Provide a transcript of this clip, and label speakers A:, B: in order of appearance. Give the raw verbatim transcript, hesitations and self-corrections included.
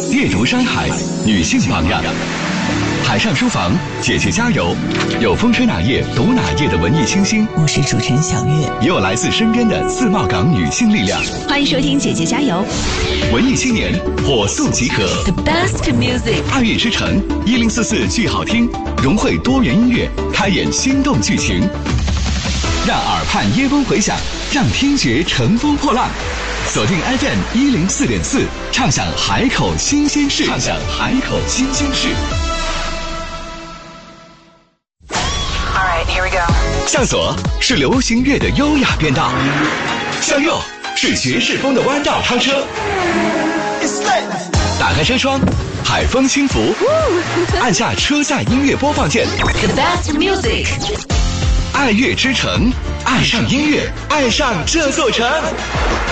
A: 阅读山海，女性榜样。海上书房，姐姐加油！有风吹哪页读哪页的文艺清新，
B: 我是主持人小月，
A: 也有来自身边的自贸港女性力量。
C: 欢迎收听姐姐加油！
A: 文艺青年火速集合
C: ，The best music，
A: 爱乐之城一零四四剧好听，融汇多元音乐，开演心动剧情，让耳畔耶风回响，让听觉乘风破浪。锁定 F M 一零四点四，畅享海口新鲜事，畅享海口新鲜事。
D: Here we go.
A: 向左是流行乐的优雅变道，向右是爵士风的弯道超车。打开车窗，海风轻拂，按下车载音乐播放键。
C: The best music，
A: 爱乐之城，爱上音乐，爱上这座城。